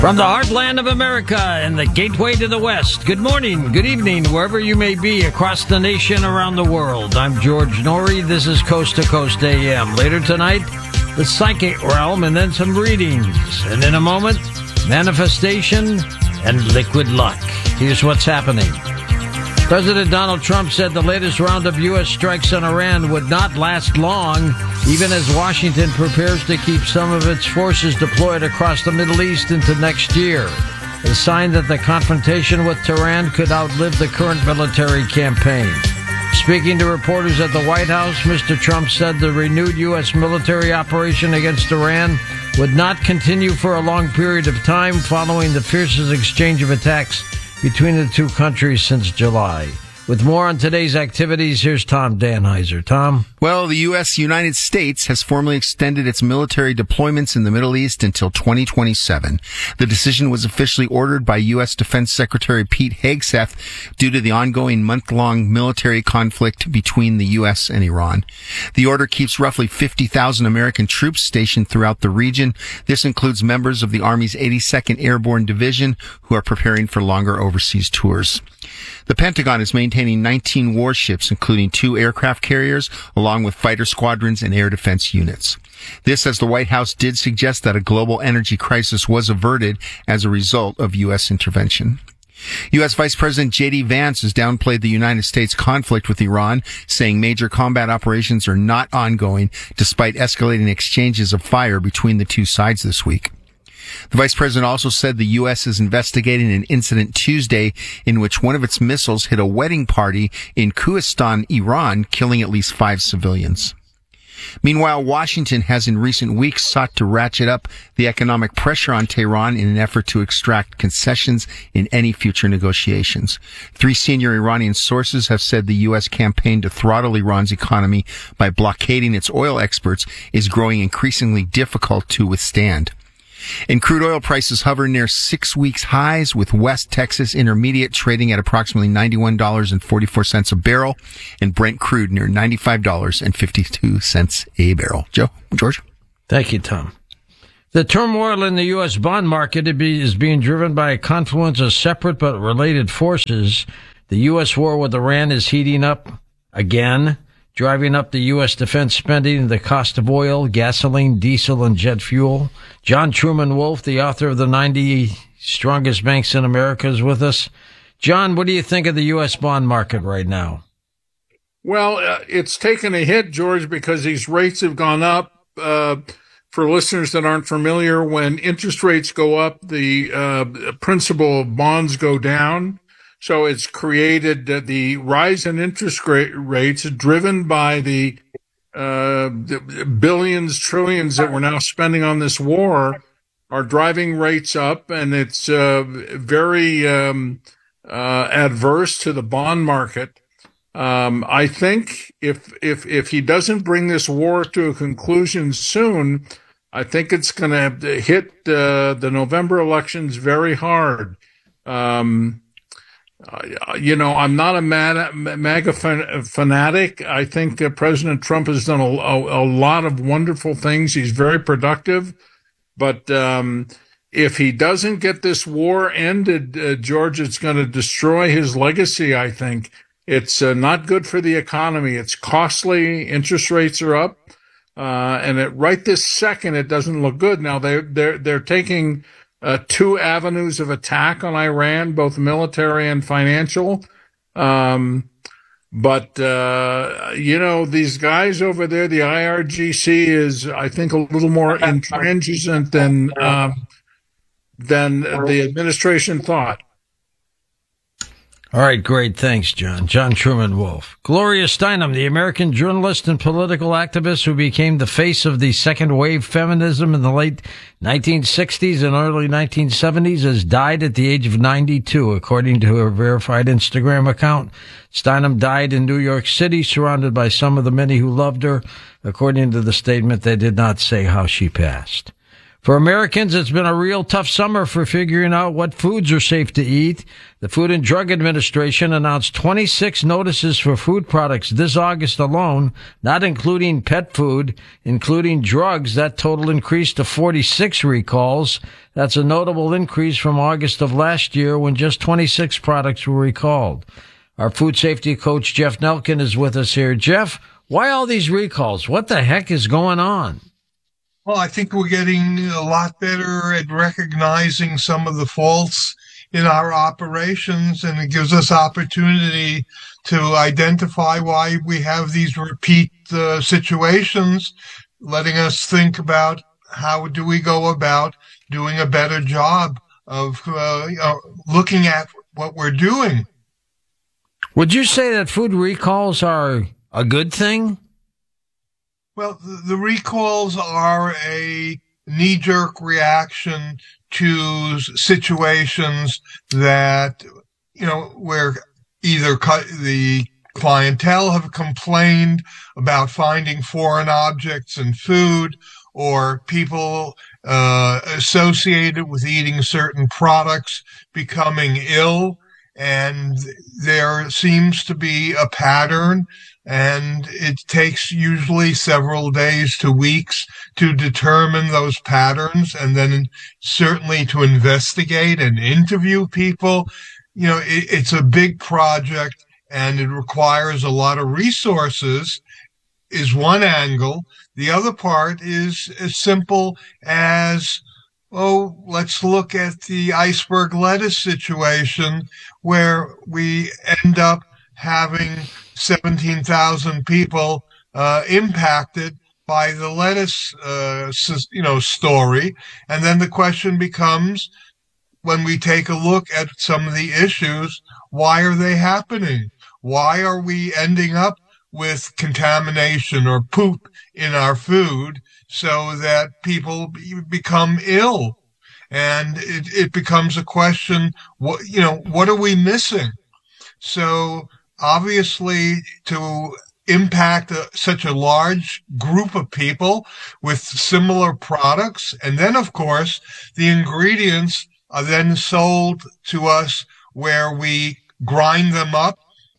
From the heartland of America and the gateway to the West, good morning, good evening, wherever you may be across the nation, around the world. I'm George Norrie. This is Coast to Coast AM. Later tonight, the psychic realm and then some readings. And in a moment, manifestation and liquid luck. Here's what's happening. President Donald Trump said the latest round of U.S. strikes on Iran would not last long, even as Washington prepares to keep some of its forces deployed across the Middle East into next year, a sign that the confrontation with Tehran could outlive the current military campaign. Speaking to reporters at the White House, Mr. Trump said the renewed U.S. military operation against Iran would not continue for a long period of time following the fiercest exchange of attacks between the two countries since July. With more on today's activities, here's Tom Danheiser. Tom? Well, the United States, has formally extended its military deployments in the Middle East until 2027. The decision was officially ordered by U.S. Defense Secretary Pete Hegseth due to the ongoing month-long military conflict between the U.S. and Iran. The order keeps roughly 50,000 American troops stationed throughout the region. This includes members of the Army's 82nd Airborne Division who are preparing for longer overseas tours. The Pentagon is maintaining 19 warships, including 2 aircraft carriers, along with fighter squadrons and air defense units. This, as the White House did suggest that a global energy crisis was averted as a result of U.S. intervention. U.S. Vice President J.D. Vance has downplayed the United States' conflict with Iran, saying major combat operations are not ongoing, despite escalating exchanges of fire between the two sides this week. The vice president also said the U.S. is investigating an incident Tuesday in which one of its missiles hit a wedding party in Khuzestan, Iran, killing at least 5 civilians. Meanwhile, Washington has in recent weeks sought to ratchet up the economic pressure on Tehran in an effort to extract concessions in any future negotiations. 3 senior Iranian sources have said the U.S. campaign to throttle Iran's economy by blockading its oil exports is growing increasingly difficult to withstand. And crude oil prices hover near 6 weeks highs, with West Texas Intermediate trading at approximately $91.44 a barrel, and Brent crude near $95.52 a barrel. George? Thank you, Tom. The turmoil in the U.S. bond market is being driven by a confluence of separate but related forces. The U.S. war with Iran is heating up again, driving up the U.S. defense spending, the cost of oil, gasoline, diesel, and jet fuel. John Truman Wolfe, the author of the 90 Strongest Banks in America, is with us. John, what do you think of the U.S. bond market right now? Well, it's taken a hit, George, because these rates have gone up. For listeners that aren't familiar, when interest rates go up, the principal of bonds go down. So it's created the rise in interest rates driven by the billions, trillions that we're now spending on this war are driving rates up, and it's very adverse to the bond market. I think if he doesn't bring this war to a conclusion soon, I think it's going to hit the November elections very hard. I'm not a MAGA fanatic. I think President Trump has done a lot of wonderful things. He's very productive. But if he doesn't get this war ended, George, it's going to destroy his legacy, I think. It's not good for the economy. It's costly. Interest rates are up. And right this second, it doesn't look good. Now, they're taking 2 avenues of attack on Iran, both military and financial. But these guys over there, the IRGC is, I think, a little more intransigent than the administration thought. All right, great. Thanks, John. John Truman Wolfe. Gloria Steinem, the American journalist and political activist who became the face of the second wave feminism in the late 1960s and early 1970s, has died at the age of 92, according to her verified Instagram account. Steinem died in New York City, surrounded by some of the many who loved her. According to the statement, they did not say how she passed. For Americans, it's been a real tough summer for figuring out what foods are safe to eat. The Food and Drug Administration announced 26 notices for food products this August alone, not including pet food, including drugs. That total increased to 46 recalls. That's a notable increase from August of last year when just 26 products were recalled. Our food safety coach, Jeff Nelkin, is with us here. Jeff, why all these recalls? What the heck is going on? Well, I think we're getting a lot better at recognizing some of the faults in our operations, and it gives us opportunity to identify why we have these repeat situations, letting us think about how do we go about doing a better job of looking at what we're doing. Would you say that food recalls are a good thing? Well, the recalls are a knee-jerk reaction to situations that, where either the clientele have complained about finding foreign objects in food, or people associated with eating certain products becoming ill. And there seems to be a pattern, and it takes usually several days to weeks to determine those patterns, and then certainly to investigate and interview people. It's a big project, and it requires a lot of resources, is one angle. The other part is as simple as, let's look at the iceberg lettuce situation, where we end up having 17,000 people impacted by the lettuce, story. And then the question becomes, when we take a look at some of the issues, why are they happening? Why are we ending up with contamination or poop in our food so that people become ill? And it becomes a question, what are we missing? So obviously, to impact such a large group of people with similar products, and then, of course, the ingredients are then sold to us where we grind them up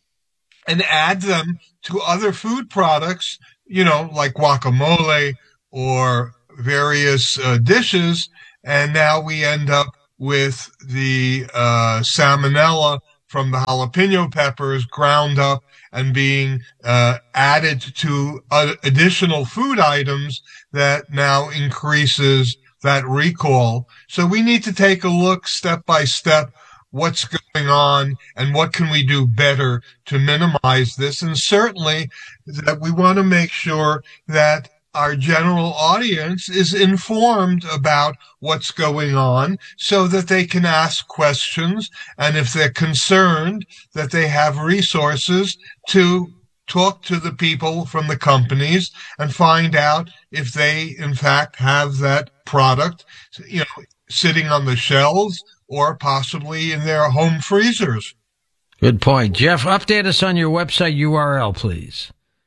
and add them to other food products, like guacamole or various dishes. And now we end up with the salmonella from the jalapeno peppers ground up and being added to additional food items that now increases that recall. So we need to take a look step by step, what's going on and what can we do better to minimize this. And certainly that we want to make sure that our general audience is informed about what's going on so that they can ask questions, and if they're concerned, that they have resources to talk to the people from the companies and find out if they in fact have that product, sitting on the shelves or possibly in their home freezers. Good point. Jeff, update us on your website URL, please.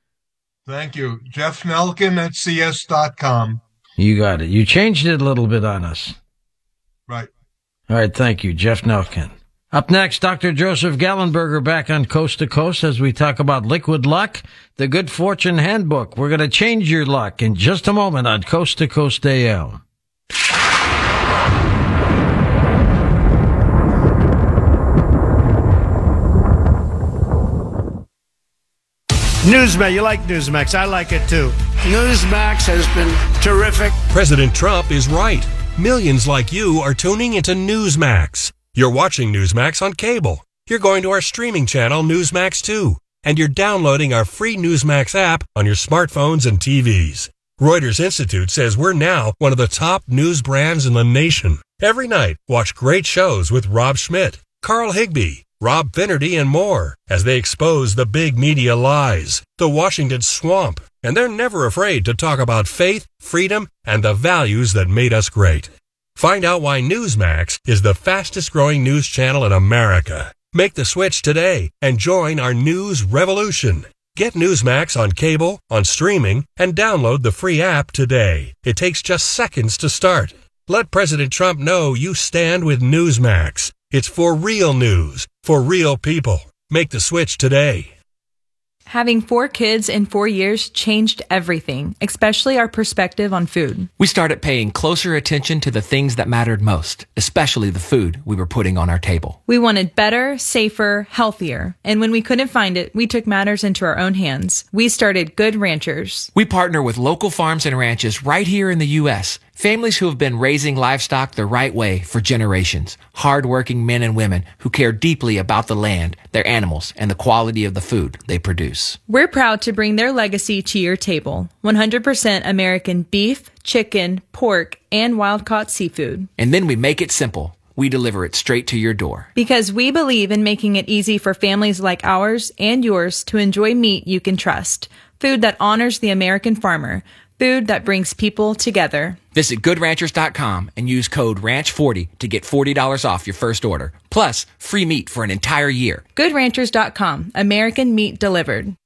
Thank you. Jeff Nelkin at cs.com. You got it. You changed it a little bit on us. Right. All right. Thank you, Jeff Nelkin. Up next, Dr. Joseph Gallenberger back on Coast to Coast as we talk about Liquid Luck, the Good Fortune Handbook. We're going to change your luck in just a moment on Coast to Coast AM. Newsmax, you like Newsmax. I like it too. Newsmax has been terrific. President Trump is right. Millions like you are tuning into Newsmax. You're watching Newsmax on cable. You're going to our streaming channel, Newsmax 2. And you're downloading our free Newsmax app on your smartphones and TVs. Reuters Institute says we're now one of the top news brands in the nation. Every night, watch great shows with Rob Schmidt, Carl Higbie, Rob Finnerty, and more as they expose the big media lies, the Washington swamp, and they're never afraid to talk about faith, freedom, and the values that made us great. Find out why Newsmax is the fastest growing news channel in America. Make the switch today and join our news revolution. Get Newsmax on cable, on streaming, and download the free app today. It takes just seconds to start. Let President Trump know you stand with Newsmax. It's for real news, for real people. Make the switch today. Having 4 kids in 4 years changed everything, especially our perspective on food. We started paying closer attention to the things that mattered most, especially the food we were putting on our table. We wanted better, safer, healthier. And when we couldn't find it, we took matters into our own hands. We started Good Ranchers. We partner with local farms and ranches right here in the U.S., families who have been raising livestock the right way for generations. Hard-working men and women who care deeply about the land, their animals, and the quality of the food they produce. We're proud to bring their legacy to your table. 100% American beef, chicken, pork, and wild-caught seafood. And then we make it simple. We deliver it straight to your door. Because we believe in making it easy for families like ours and yours to enjoy meat you can trust. Food that honors the American farmer. Food that brings people together. Visit GoodRanchers.com and use code RANCH40 to get $40 off your first order. Plus, free meat for an entire year. GoodRanchers.com. American meat delivered.